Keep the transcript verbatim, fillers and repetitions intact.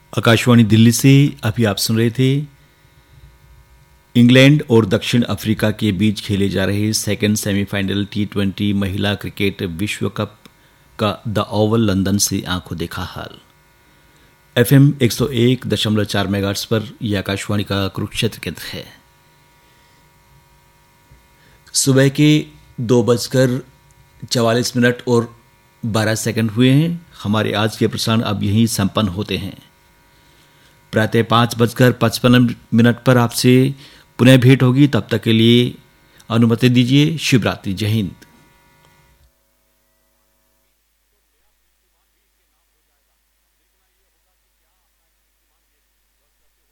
आकाशवाणी दिल्ली से अभी आप सुन रहे थे इंग्लैंड और दक्षिण अफ्रीका के बीच खेले जा रहे सेकंड सेमीफाइनल टी ट्वेंटी महिला क्रिकेट विश्व कप का द ओवल लंदन से आंखों देखा हाल। एफएम एक सौ एक दशमलव चार मेगाहर्ट्ज पर यह आकाशवाणी का कुरुक्षेत्र केंद्र है। सुबह के दो बजकर चवालीस मिनट और बारह सेकंड हुए हैं। हमारे आज के प्रसारण अब यहीं संपन्न होते हैं। प्रातः पाँच बजकर पचपन मिनट पर आपसे पुनः भेंट होगी। तब तक के लिए अनुमति दीजिए। शुभ रात्रि। जय हिंद।